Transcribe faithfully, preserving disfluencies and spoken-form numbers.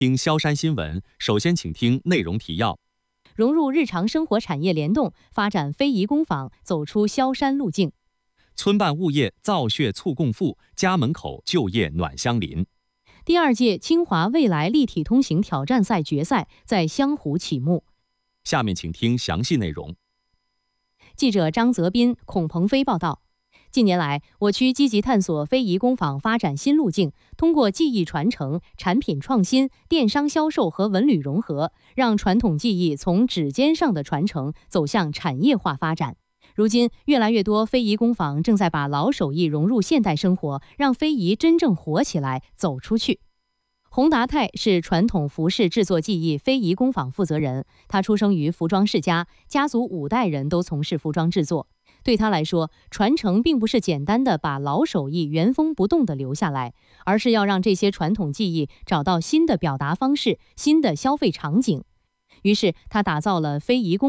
听萧山新闻，首先请听内容提要。 融入日常生活产业联动，发展非遗工坊，走出萧山路径。 村办物业造血促共富，家门口就业暖相邻。 第二届清华未来立体通行挑战赛决赛在湘湖启幕。 下面请听详细内容。 记者张泽斌、孔鹏飞报道。近年来，我区积极探索非遗工坊发展新路径，通过技艺传承、产品创新、电商销售和文旅融合，让传统技艺从指尖上的传承走向产业化发展。如今，越来越多非遗工坊正在把老手艺融入现代生活，让非遗真正活起来、走出去。洪达泰是传统服饰制作技艺非遗工坊负责人，他出生于服装世家，家族五代人都从事服装制作。对他来说，传承并不是简单的把老手艺原封不动地留下来，而是要让这些传统技艺找到新的表达方式、新的消费场景。于是，他打造了非遗工